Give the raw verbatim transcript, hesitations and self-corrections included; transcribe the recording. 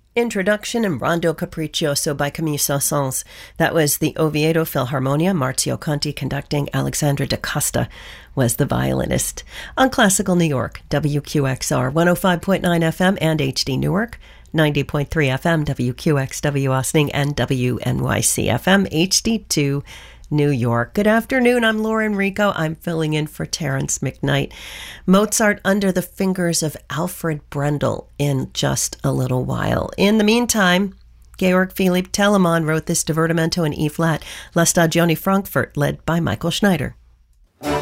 Introduction and Rondo Capriccioso by Camille Saint-Saëns. That was the Oviedo Philharmonia, Marzio Conti conducting. Alexandra da Costa was the violinist. On Classical New York, W Q X R, one oh five point nine F M and H D Newark, ninety point three F M, W Q X W Austin, and W N Y C F M, H D two New York. Good afternoon. I'm Lauren Rico. I'm filling in for Terrence McKnight. Mozart under the fingers of Alfred Brendel in just a little while. In the meantime, Georg Philipp Telemann wrote this divertimento in E-flat, La Stagione Frankfurt, led by Michael Schneider.